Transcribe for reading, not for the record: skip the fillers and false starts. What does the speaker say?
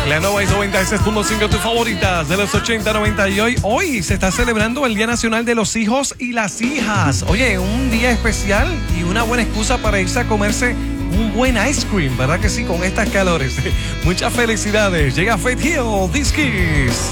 La nueva es 96.5, tus favoritas de los 80, 90 y hoy se está celebrando el Día Nacional de los Hijos y las Hijas. Oye, un día especial y una buena excusa para irse a comerse un buen ice cream, ¿verdad que sí? Con estas calores. Muchas felicidades. Llega Faith Hill, This Kiss.